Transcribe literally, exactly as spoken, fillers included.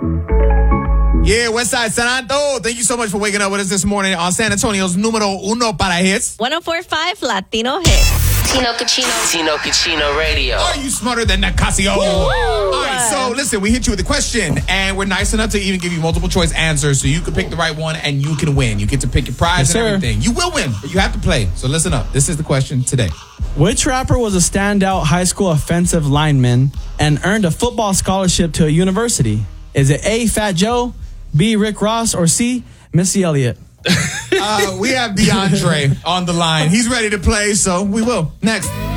Yeah, Westside San Antonio. Thank you so much for waking up with us this morning on San Antonio's numero uno para hits. one oh four point five Latino Hits. Tino Cucino. Tino Cucino Radio. Are you smarter than Nicasio? All right, so listen, we hit you with a question, and we're nice enough to even give you multiple choice answers so you can pick the right one and you can win. You get to pick your prize Yes, and sir. everything. You will win, but you have to play. So listen up. This is the question today. Which rapper was a standout high school offensive lineman and earned a football scholarship to a university? Is it A, Fat Joe, B, Rick Ross, or C, Missy Elliott? Uh, we have DeAndre on the line. He's ready to play, so we will. Next.